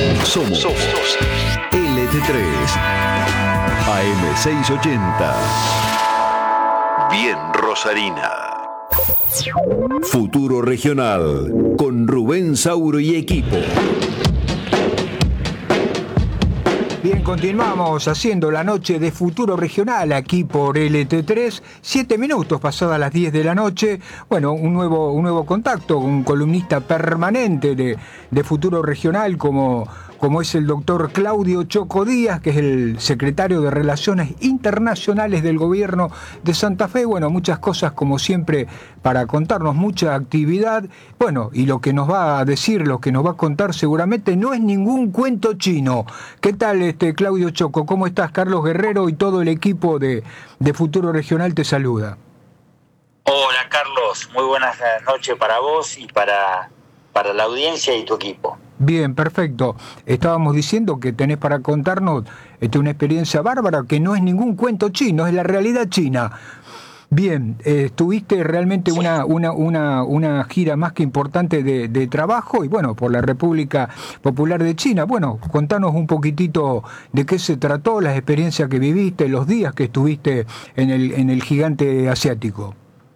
Somos LT3 AM680. Bien Rosarina. Futuro Regional con Rubén Sauro y equipo. Bien, continuamos haciendo la noche de Futuro Regional aquí por LT3, 7 minutos pasadas las 10 de la noche. Bueno, un nuevo contacto, un columnista permanente de Futuro Regional como es el doctor Claudio Choco Díaz, que es el secretario de Relaciones Internacionales del Gobierno de Santa Fe. Bueno, muchas cosas como siempre para contarnos, mucha actividad. Bueno, y lo que nos va a decir, lo que nos va a contar seguramente no es ningún cuento chino. ¿Qué tal, Claudio Choco? ¿Cómo estás? Carlos Guerrero y todo el equipo de Futuro Regional te saluda. Hola, Carlos. Muy buenas noches para vos y para la audiencia y tu equipo. Bien, perfecto. Estábamos diciendo que tenés para contarnos una experiencia bárbara que no es ningún cuento chino, es la realidad china. Bien, tuviste realmente Sí. una gira más que importante de trabajo y bueno, por la República Popular de China. Bueno, contanos un poquitito de qué se trató, las experiencias que viviste, los días que estuviste en el gigante asiático.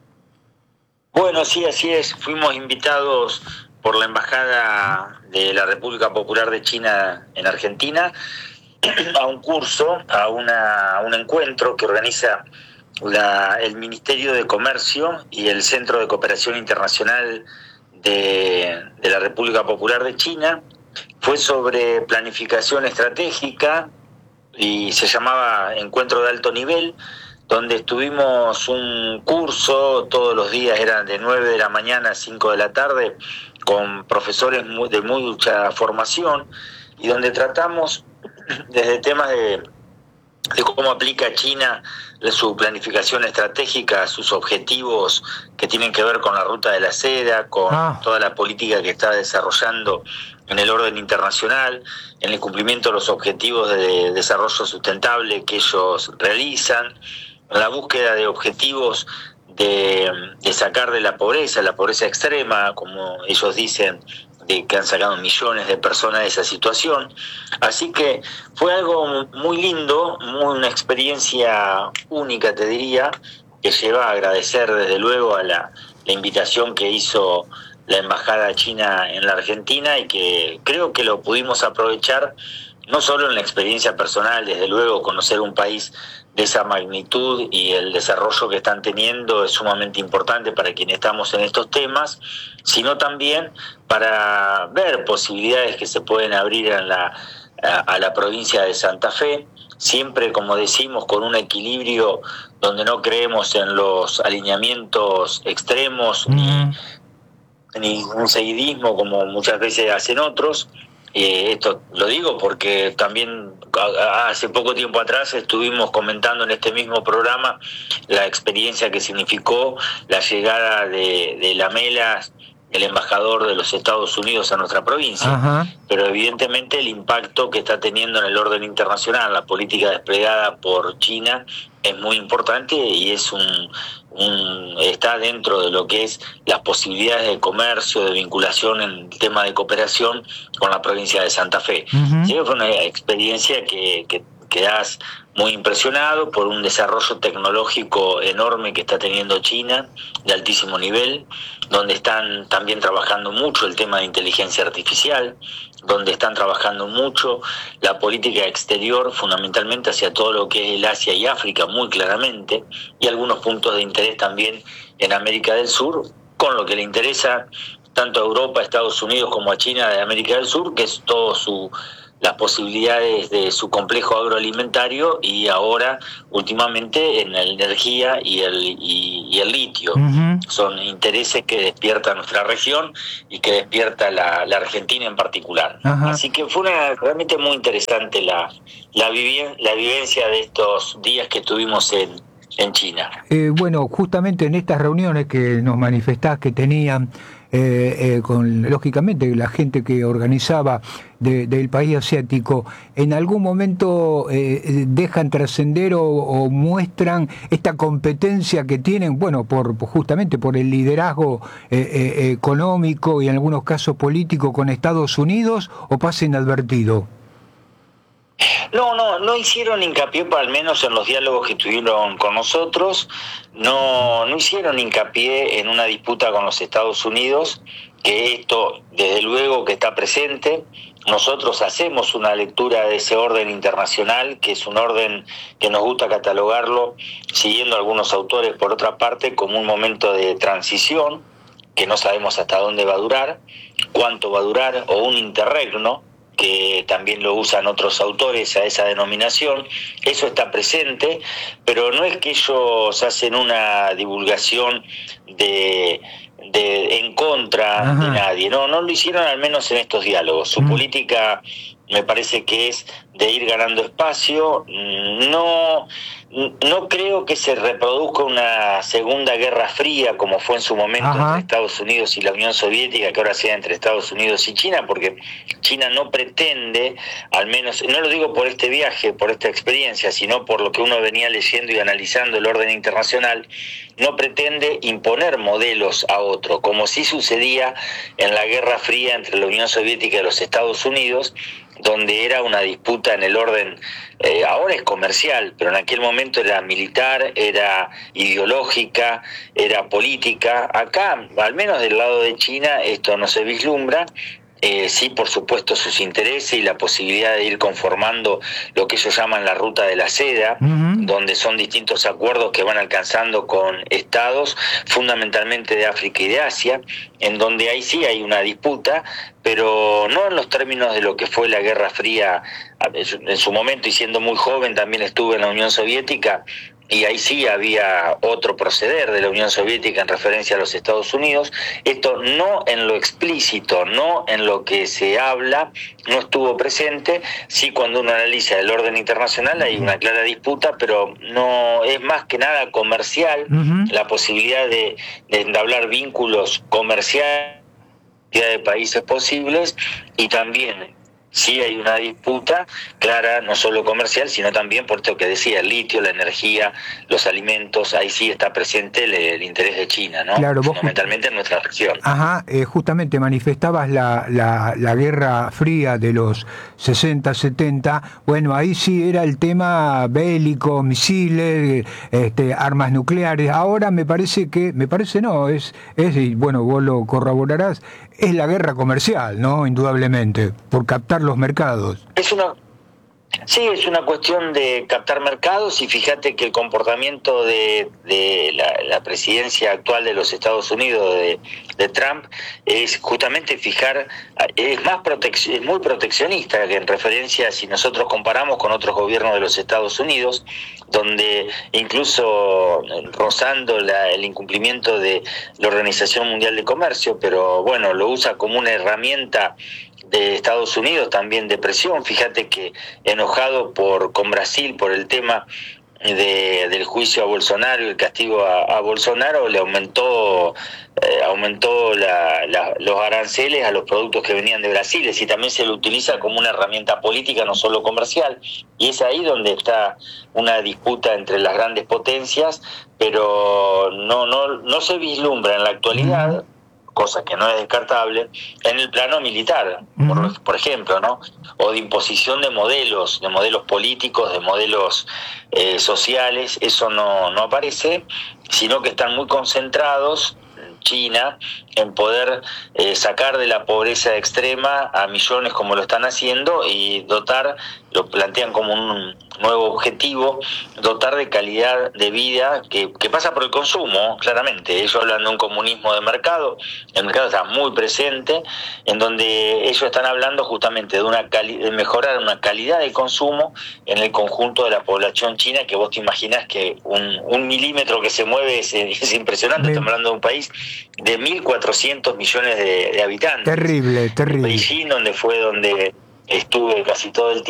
Bueno, sí, así es. Fuimos invitados por la Embajada de la República Popular de China en Argentina a un curso, a un encuentro que organiza el Ministerio de Comercio y el Centro de Cooperación Internacional de la República Popular de China. Fue sobre planificación estratégica y se llamaba Encuentro de Alto Nivel, donde estuvimos un curso, todos los días eran de 9 de la mañana a 5 de la tarde, con profesores de mucha formación, y donde tratamos desde temas de cómo aplica China su planificación estratégica, sus objetivos que tienen que ver con la ruta de la seda, con toda la política que está desarrollando en el orden internacional, en el cumplimiento de los objetivos de desarrollo sustentable que ellos realizan, en la búsqueda de objetivos de sacar de la pobreza extrema, como ellos dicen, de que han sacado millones de personas de esa situación. Así que fue algo muy lindo, una experiencia única, te diría, que lleva a agradecer desde luego a la invitación que hizo la Embajada China en la Argentina, y que creo que lo pudimos aprovechar no solo en la experiencia personal, desde luego conocer un país de esa magnitud y el desarrollo que están teniendo es sumamente importante para quienes estamos en estos temas, sino también para ver posibilidades que se pueden abrir a la provincia de Santa Fe, siempre, como decimos, con un equilibrio donde no creemos en los alineamientos extremos ni un seguidismo como muchas veces hacen otros. Esto lo digo porque también hace poco tiempo atrás estuvimos comentando en este mismo programa la experiencia que significó la llegada de Lamelas, el embajador de los Estados Unidos, a nuestra provincia. Ajá. Pero evidentemente el impacto que está teniendo en el orden internacional, la política desplegada por China, es muy importante y es está dentro de lo que es las posibilidades de comercio, de vinculación en el tema de cooperación con la provincia de Santa Fe. Uh-huh. Sí, fue una experiencia que quedás muy impresionado por un desarrollo tecnológico enorme que está teniendo China, de altísimo nivel, donde están también trabajando mucho el tema de inteligencia artificial, donde están trabajando mucho la política exterior, fundamentalmente hacia todo lo que es el Asia y África, muy claramente, y algunos puntos de interés también en América del Sur, con lo que le interesa tanto a Europa, a Estados Unidos, como a China de América del Sur, que es todo las posibilidades de su complejo agroalimentario, y ahora últimamente en la energía y el litio. Uh-huh. Son intereses que despierta nuestra región y que despierta la Argentina en particular. Uh-huh. Así que fue realmente muy interesante la vivencia de estos días que tuvimos en China. Bueno, justamente en estas reuniones que nos manifestás que tenían lógicamente la gente que organizaba del país asiático, en algún momento dejan trascender o muestran esta competencia que tienen, bueno, justamente por el liderazgo económico y en algunos casos político con Estados Unidos, o pasa inadvertido? No hicieron hincapié, al menos en los diálogos que tuvieron con nosotros, no hicieron hincapié en una disputa con los Estados Unidos, que esto desde luego que está presente. Nosotros hacemos una lectura de ese orden internacional, que es un orden que nos gusta catalogarlo, siguiendo algunos autores por otra parte, como un momento de transición, que no sabemos hasta dónde va a durar, cuánto va a durar, o un interregno, que también lo usan otros autores a esa denominación. Eso está presente, pero no es que ellos hacen una divulgación en contra de nadie, no lo hicieron, al menos en estos diálogos. Su política me parece que es de ir ganando espacio. No creo que se reproduzca una segunda guerra fría como fue en su momento entre Estados Unidos y la Unión Soviética, que ahora sea entre Estados Unidos y China, porque China no pretende, al menos, no lo digo por este viaje, por esta experiencia, sino por lo que uno venía leyendo y analizando el orden internacional, no pretende imponer modelos a otro, como sí sucedía en la Guerra Fría entre la Unión Soviética y los Estados Unidos, donde era una disputa en el orden, ahora es comercial, pero en aquel momento era militar, era ideológica, era política. Acá, al menos del lado de China, esto no se vislumbra. Sí, por supuesto, sus intereses y la posibilidad de ir conformando lo que ellos llaman la ruta de la seda, donde son distintos acuerdos que van alcanzando con estados, fundamentalmente de África y de Asia, en donde ahí sí hay una disputa, pero no en los términos de lo que fue la Guerra Fría. En su momento, y siendo muy joven, también estuve en la Unión Soviética, y ahí sí había otro proceder de la Unión Soviética en referencia a los Estados Unidos. Esto no en lo explícito, no en lo que se habla, no estuvo presente. Sí, cuando uno analiza el orden internacional hay una clara disputa, pero no es más que nada comercial, la posibilidad de entablar vínculos comerciales de países posibles, y también sí hay una disputa clara, no solo comercial, sino también por esto que decía, el litio, la energía, los alimentos. Ahí sí está presente el interés de China, ¿no? Claro, fundamentalmente en nuestra región. Justamente manifestabas la Guerra Fría de los 60, 70, bueno, ahí sí era el tema bélico, misiles, armas nucleares. Ahora me parece no, es bueno, vos lo corroborarás, es la guerra comercial, ¿no? Indudablemente, por captar los mercados. Sí, es una cuestión de captar mercados, y fíjate que el comportamiento de la presidencia actual de los Estados Unidos, de Trump, es justamente es muy proteccionista, que en referencia, si nosotros comparamos con otros gobiernos de los Estados Unidos, donde incluso rozando el incumplimiento de la Organización Mundial de Comercio, pero bueno, lo usa como una herramienta de Estados Unidos también de presión. Fíjate que enojado con Brasil por el tema del juicio a Bolsonaro y el castigo a Bolsonaro, le aumentó los aranceles a los productos que venían de Brasil, y también se lo utiliza como una herramienta política, no solo comercial, y es ahí donde está una disputa entre las grandes potencias, pero no se vislumbra en la actualidad, cosa que no es descartable, en el plano militar, por ejemplo, ¿no? O de imposición de modelos políticos, de modelos sociales. Eso no aparece, sino que están muy concentrados China en poder sacar de la pobreza extrema a millones, como lo están haciendo, y lo plantean como un nuevo objetivo, dotar de calidad de vida que pasa por el consumo, claramente. Ellos hablan de un comunismo de mercado, el mercado está muy presente, en donde ellos están hablando justamente de mejorar una calidad de consumo en el conjunto de la población china, que vos te imaginás que un milímetro que se mueve es impresionante. Estamos hablando de un país de 1.400 millones de habitantes. Terrible. Beijing, donde estuve casi todo el tiempo,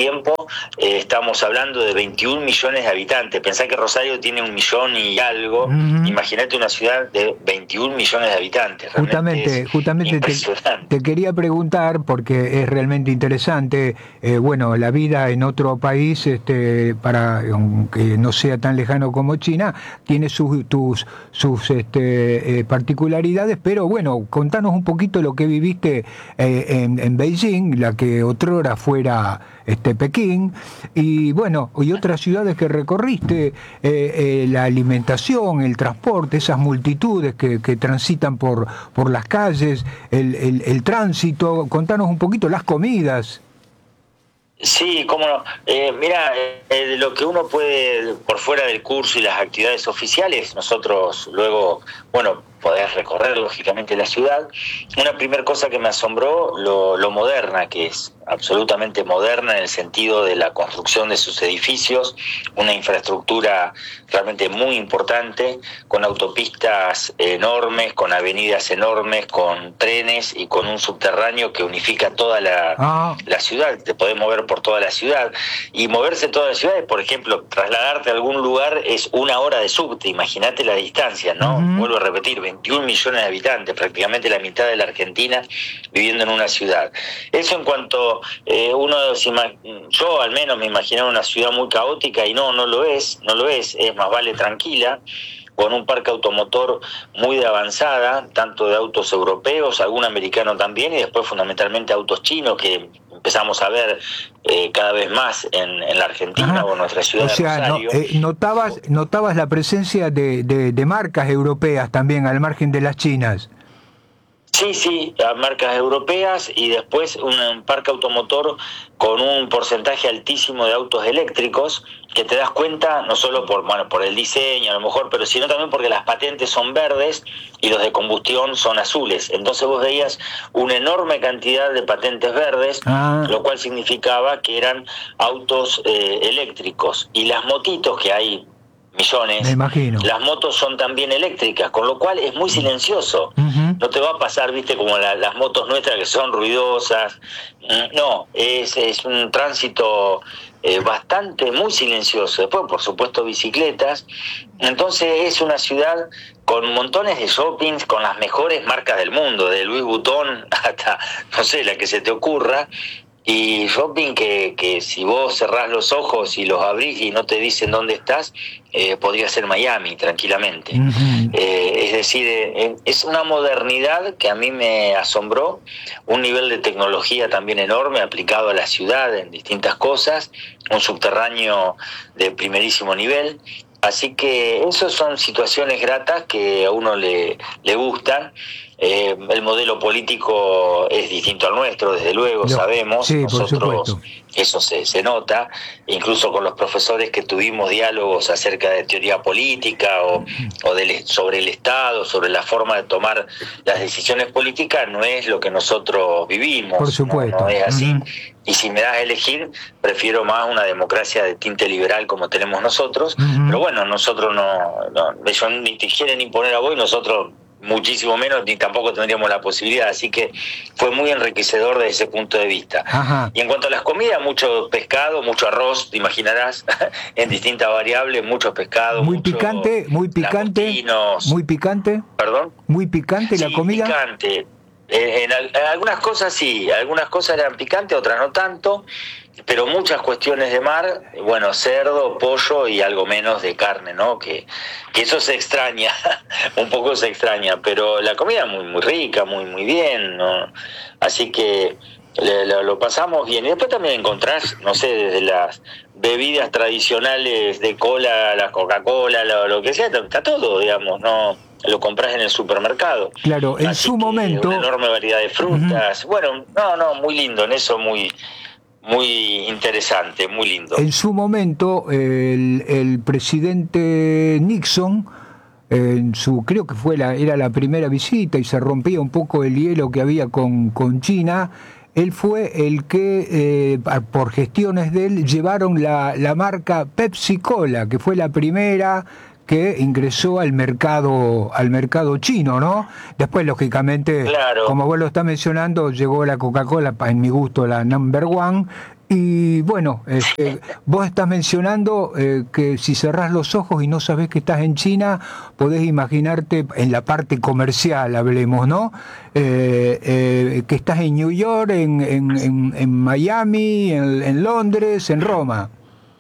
estamos hablando de 21 millones de habitantes. Pensá que Rosario tiene 1 millón y algo. Imagínate una ciudad de 21 millones de habitantes. Justamente te quería preguntar, porque es realmente interesante, bueno, la vida en otro país, aunque no sea tan lejano como China, tiene sus particularidades, pero bueno, contanos un poquito lo que viviste en Beijing, la que otrora fuera Pekín, y bueno, y otras ciudades que recorriste, la alimentación, el transporte, esas multitudes que transitan por las calles, el tránsito. Contanos un poquito las comidas. Sí, cómo no. Mira, lo que uno puede, por fuera del curso y las actividades oficiales, nosotros luego, bueno, podés recorrer lógicamente la ciudad. Una primera cosa que me asombró, lo moderna que es, absolutamente moderna en el sentido de la construcción de sus edificios, una infraestructura realmente muy importante, con autopistas enormes, con avenidas enormes, con trenes y con un subterráneo que unifica toda la ciudad. Te podés mover por toda la ciudad, y moverse toda la ciudad es, por ejemplo, trasladarte a algún lugar es 1 hora de subte. Imagínate la distancia, ¿no? Vuelvo a repetir, 21 millones de habitantes, prácticamente la mitad de la Argentina viviendo en una ciudad. Eso en cuanto yo al menos me imaginaba una ciudad muy caótica, y no lo es, es más vale tranquila, con un parque automotor muy de avanzada, tanto de autos europeos, algún americano también, y después fundamentalmente autos chinos que empezamos a ver cada vez más en la Argentina o en nuestra ciudad de Rosario. Notabas la presencia de marcas europeas también, al margen de las chinas. Sí, marcas europeas, y después un parque automotor con un porcentaje altísimo de autos eléctricos, que te das cuenta no solo por el diseño a lo mejor, pero sino también porque las patentes son verdes y los de combustión son azules. Entonces vos veías una enorme cantidad de patentes verdes, lo cual significaba que eran autos eléctricos. Y las motitos, que hay millones, me imagino, las motos son también eléctricas, con lo cual es muy silencioso. No te va a pasar, viste, como las motos nuestras que son ruidosas. No, es un tránsito muy silencioso. Después, por supuesto, bicicletas. Entonces es una ciudad con montones de shoppings, con las mejores marcas del mundo, de Louis Vuitton hasta, no sé, la que se te ocurra. Y shopping que si vos cerrás los ojos y los abrís y no te dicen dónde estás, podría ser Miami tranquilamente. Es decir, es una modernidad que a mí me asombró, un nivel de tecnología también enorme aplicado a la ciudad en distintas cosas, un subterráneo de primerísimo nivel. Así que esas son situaciones gratas que a uno le gustan. El modelo político es distinto al nuestro, desde luego, sabemos. Sí, nosotros eso se nota, incluso con los profesores que tuvimos diálogos acerca de teoría política o sobre el Estado, sobre la forma de tomar las decisiones políticas, no es lo que nosotros vivimos. Por supuesto. No es así. Y si me das a elegir, prefiero más una democracia de tinte liberal como tenemos nosotros. Pero bueno, nosotros ellos ni te quieren imponer a vos, y nosotros muchísimo menos, ni tampoco tendríamos la posibilidad. Así que fue muy enriquecedor desde ese punto de vista. Y en cuanto a las comidas, mucho pescado, mucho arroz, te imaginarás, en distintas variables, mucho pescado, muy picante. Muy picante. ¿Perdón? Muy picante la comida. Picante. En algunas cosas sí, algunas cosas eran picantes, otras no tanto, pero muchas cuestiones de mar, bueno, cerdo, pollo y algo menos de carne, ¿no? Que eso se extraña, un poco se extraña, pero la comida muy muy rica, muy bien, ¿no? Así que lo pasamos bien. Y después también encontrás, no sé, desde las bebidas tradicionales de cola, la Coca-Cola, lo que sea, está todo, digamos, ¿no? Lo compras en el supermercado. Claro, en su momento. Una enorme variedad de frutas. Bueno, muy lindo, en eso muy interesante, muy lindo. En su momento, el presidente Nixon, creo que era la primera visita y se rompía un poco el hielo que había con China. Él fue el que, por gestiones de él, llevaron la marca Pepsi Cola, que fue la primera que ingresó al mercado chino, ¿no? Después, lógicamente, claro, como vos lo estás mencionando, llegó la Coca-Cola, en mi gusto, la number one, Y bueno, vos estás mencionando que si cerrás los ojos y no sabés que estás en China, podés imaginarte en la parte comercial, hablemos, ¿no? Que estás en New York, en Miami, en Londres, en Roma.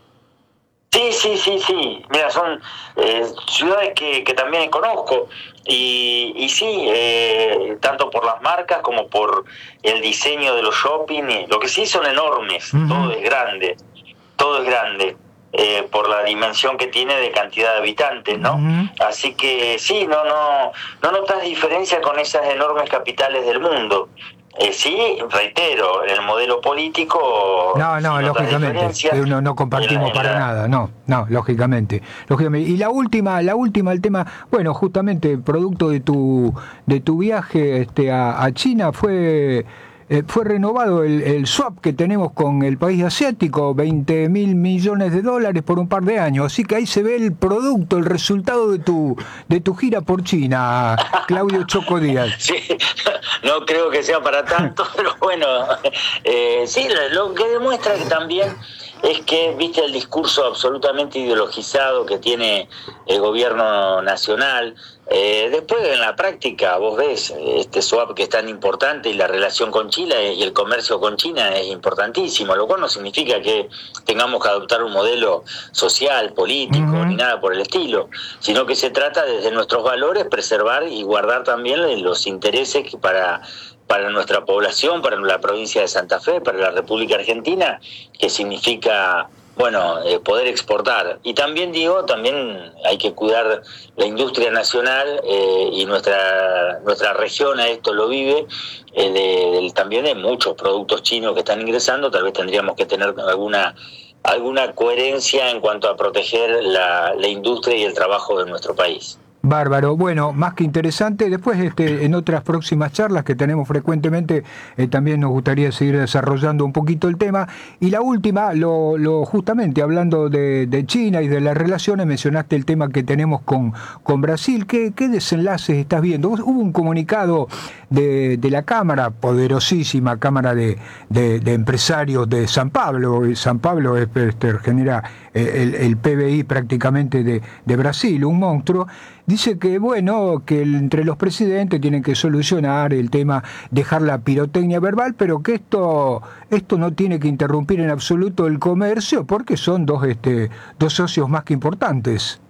Sí. Mira, son ciudades que también conozco y sí, tanto por las marcas como por el diseño de los shopping. Lo que sí son enormes, todo es grande, por la dimensión que tiene de cantidad de habitantes, ¿no? Así que sí, no notas diferencia con esas enormes capitales del mundo. Sí, reitero, el modelo político... No, lógicamente, no compartimos para nada, no, lógicamente. Y la última, el tema, bueno, justamente producto de tu viaje a China fue renovado el swap que tenemos con el país asiático, 20.000 millones de dólares por un par de años. Así que ahí se ve el producto, el resultado de tu gira por China, Claudio Choco Díaz. Sí, no creo que sea para tanto, pero bueno, sí, lo que demuestra que también es que, viste, el discurso absolutamente ideologizado que tiene el gobierno nacional. Después, en la práctica, vos ves este swap que es tan importante y la relación con Chile y el comercio con China es importantísimo, lo cual no significa que tengamos que adoptar un modelo social, político, ni nada por el estilo, sino que se trata desde nuestros valores preservar y guardar también los intereses que para nuestra población, para la provincia de Santa Fe, para la República Argentina, que significa, bueno, poder exportar. Y también hay que cuidar la industria nacional y nuestra región a esto lo vive, también de muchos productos chinos que están ingresando. Tal vez tendríamos que tener alguna coherencia en cuanto a proteger la industria y el trabajo de nuestro país. Bárbaro, bueno, más que interesante. Después, en otras próximas charlas que tenemos frecuentemente, también nos gustaría seguir desarrollando un poquito el tema. Y la última, justamente hablando de China y de las relaciones, mencionaste el tema que tenemos con Brasil. ¿Qué desenlaces estás viendo? Hubo un comunicado de la Cámara, poderosísima Cámara de Empresarios de San Pablo. San Pablo genera el PBI prácticamente de Brasil, un monstruo. Dice que, bueno, que entre los presidentes tienen que solucionar el tema, dejar la pirotecnia verbal, pero que esto no tiene que interrumpir en absoluto el comercio, porque son dos socios más que importantes.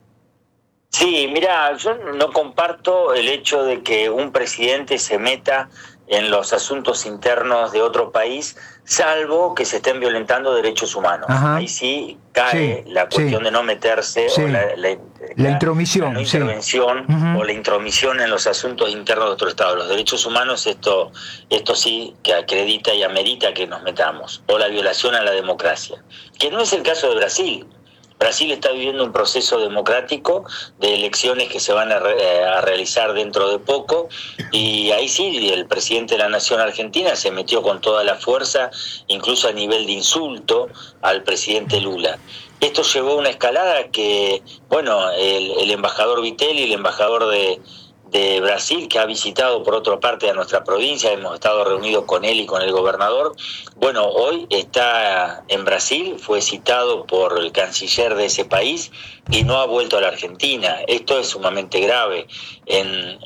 Sí, mira, yo no comparto el hecho de que un presidente se meta en los asuntos internos de otro país, salvo que se estén violentando derechos humanos. Ajá. Ahí sí cae la cuestión de no meterse, o la intromisión, la no intervención, o la intromisión en los asuntos internos de otro Estado. Los derechos humanos, esto sí que acredita y amerita que nos metamos, o la violación a la democracia, que no es el caso de Brasil. Brasil está viviendo un proceso democrático de elecciones que se van a realizar dentro de poco, y ahí sí el presidente de la Nación Argentina se metió con toda la fuerza, incluso a nivel de insulto al presidente Lula. Esto llevó a una escalada que, bueno, el embajador Vitelli, el embajador de Brasil, que ha visitado por otra parte a nuestra provincia, hemos estado reunidos con él y con el gobernador. Bueno, hoy está en Brasil, fue citado por el canciller de ese país y no ha vuelto a la Argentina. Esto es sumamente grave. En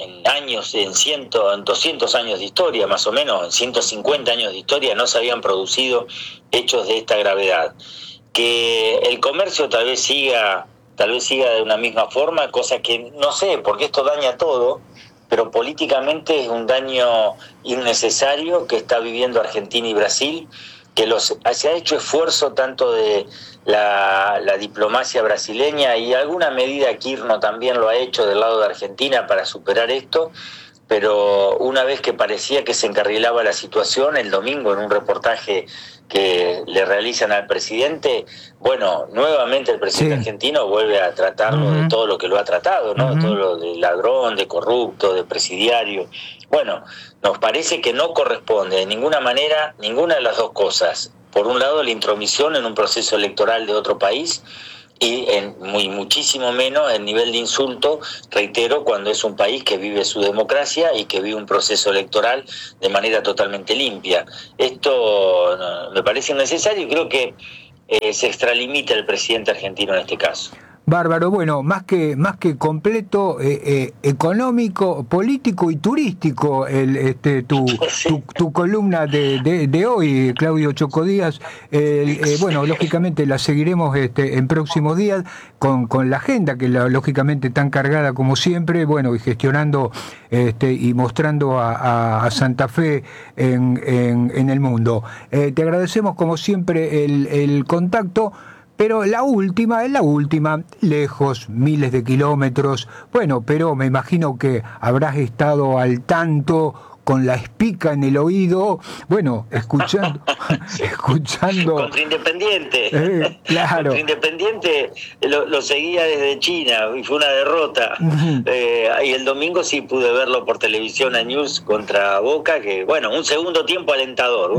200 años de historia, más o menos, en 150 años de historia, no se habían producido hechos de esta gravedad. Que el comercio tal vez siga de una misma forma, cosa que no sé, porque esto daña todo, pero políticamente es un daño innecesario que está viviendo Argentina y Brasil, que se ha hecho esfuerzo tanto de la diplomacia brasileña, y alguna medida Kirchner también lo ha hecho del lado de Argentina para superar esto, pero una vez que parecía que se encarrilaba la situación, el domingo en un reportaje que le realizan al presidente, bueno, nuevamente el presidente argentino vuelve a tratarlo de todo lo que lo ha tratado, ¿no? De todo lo de ladrón, de corrupto, de presidiario. Bueno, nos parece que no corresponde de ninguna manera ninguna de las dos cosas. Por un lado, la intromisión en un proceso electoral de otro país, y muchísimo menos el nivel de insulto, reitero, cuando es un país que vive su democracia y que vive un proceso electoral de manera totalmente limpia. Esto me parece innecesario y creo que se extralimita el presidente argentino en este caso. Bárbaro, bueno, más que completo, económico, político y turístico, tu columna de hoy, Claudio Choco Díaz. Bueno, lógicamente la seguiremos en próximos días con la agenda, que lógicamente tan cargada como siempre, bueno, y gestionando y mostrando a Santa Fe en el mundo. Te agradecemos como siempre el contacto. Pero la última, lejos, miles de kilómetros, bueno, pero me imagino que habrás estado al tanto con la espica en el oído, bueno, escuchando... Contra Independiente. Claro. Contra Independiente lo seguía desde China y fue una derrota. Y el domingo sí pude verlo por televisión a News contra Boca, que bueno, un segundo tiempo alentador,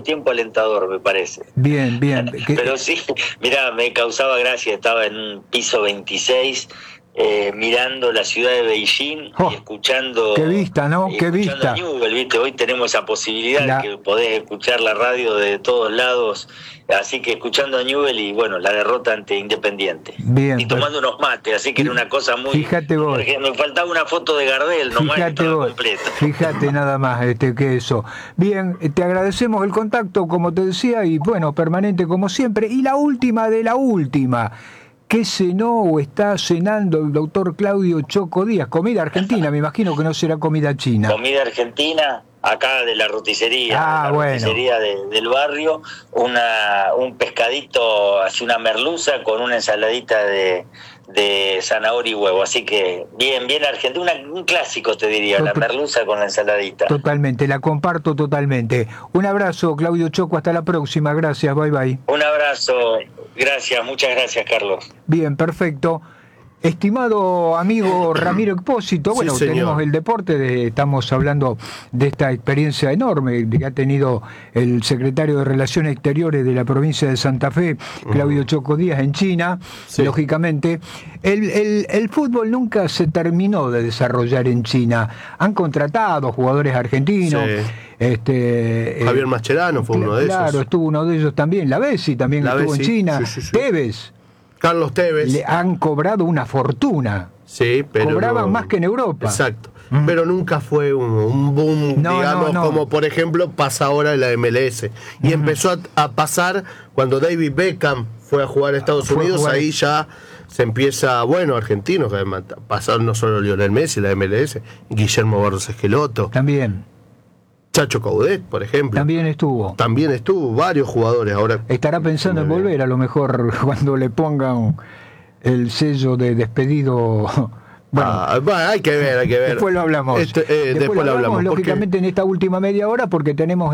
me parece. Bien. Pero sí, mirá, me causaba gracia, estaba en un piso 26... mirando la ciudad de Beijing y escuchando... ¡Qué vista, ¿no? ¡Qué vista! Newell, ¿viste? Hoy tenemos esa posibilidad que podés escuchar la radio de todos lados, así que escuchando a Newell y bueno, la derrota ante Independiente. Bien. Y tomando unos mates, así que era una cosa muy... Fíjate vos. Me faltaba una foto de Gardel, nomás que estaba completo. Fíjate nada más que eso. Bien, te agradecemos el contacto, como te decía, y bueno, permanente como siempre. Y la última de la última... ¿Qué cenó o está cenando el doctor Claudio Choco Díaz? Comida argentina, me imagino que no será comida china. Comida argentina, acá de la roticería, roticería del barrio, un pescadito, así una merluza con una ensaladita de zanahoria y huevo, así que bien argentina, un clásico te diría, la merluza con la ensaladita. Totalmente, la comparto totalmente. Un abrazo, Claudio Choco, hasta la próxima, gracias, bye. Un abrazo, gracias, muchas gracias, Carlos. Bien, perfecto. Estimado amigo Ramiro Expósito, bueno, sí, tenemos el deporte, estamos hablando de esta experiencia enorme que ha tenido el secretario de Relaciones Exteriores de la provincia de Santa Fe, Claudio Choco Díaz, en China, lógicamente. El fútbol nunca se terminó de desarrollar en China. Han contratado jugadores argentinos. Javier Mascherano fue uno de esos. Claro, estuvo uno de ellos también. La Bessi también estuvo en China. Sí. Tevez. Carlos Tevez. Le han cobrado una fortuna. Sí, pero cobraban más que en Europa. Exacto. Pero nunca fue un boom, digamos, como por ejemplo pasa ahora en la MLS. Y empezó a pasar cuando David Beckham fue a jugar a Estados Unidos, ahí ya se empieza, bueno, argentinos, que además pasaron no solo Lionel Messi, la MLS, Guillermo Barros Esqueloto. También. Chacho Coudet, por ejemplo. También estuvo, varios jugadores. Ahora estará pensando en volver, a lo mejor cuando le pongan el sello de despedido. Bueno, hay que ver. Después lo hablamos. Después lo hablamos. Lógicamente en esta última media hora, porque tenemos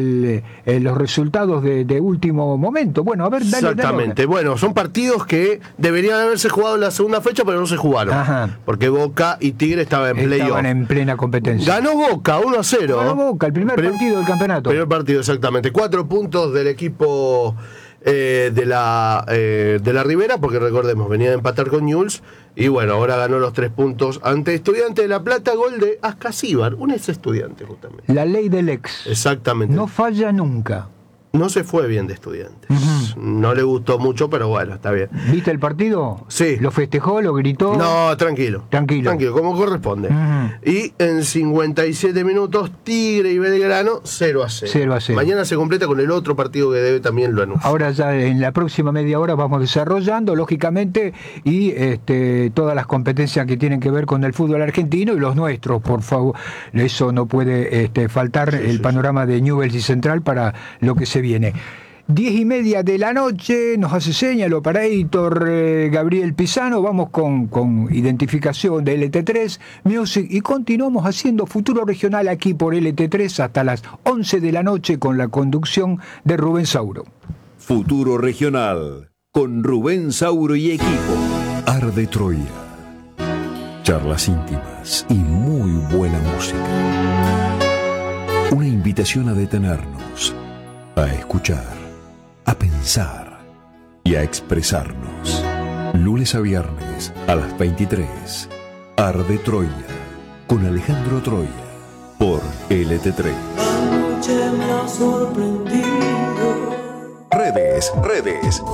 los resultados de último momento. Bueno, a ver, dale. Exactamente. Bueno, son partidos que deberían haberse jugado en la segunda fecha, pero no se jugaron. Ajá. Porque Boca y Tigre estaban en plena competencia. Ganó Boca 1-0. Ganó Boca, el primer partido del campeonato. Primer partido, exactamente. 4 puntos del equipo de la Ribera, porque recordemos, venía de empatar con Newell's y bueno, ahora ganó los 3 puntos ante Estudiantes de La Plata, gol de Ascasíbar, un ex estudiante justamente. La ley del ex. Exactamente. No falla nunca. No se fue bien de Estudiantes. No le gustó mucho, pero bueno, está bien. ¿Viste el partido? Sí. ¿Lo festejó? ¿Lo gritó? No, tranquilo, como corresponde. Y en 57 minutos, Tigre y Belgrano 0-0. Mañana se completa con el otro partido que debe también lo anuncia. Ahora ya en la próxima media hora vamos desarrollando, lógicamente, y todas las competencias que tienen que ver con el fútbol argentino y los nuestros, por favor. Eso no puede faltar, el panorama de Newell's y Central para lo que se viene. 10:30 de la noche, nos hace seña el operator Gabriel Pisano, vamos con identificación de LT3 Music y continuamos haciendo Futuro Regional aquí por LT3 hasta las 11 de la noche con la conducción de Rubén Sauro. Futuro Regional con Rubén Sauro y equipo. Arde Troya. Charlas íntimas y muy buena música. Una invitación a detenernos, a escuchar, a pensar y a expresarnos. Lunes a viernes a las 23. Arde Troya con Alejandro Troya por LT3. La noche me ha sorprendido. Redes.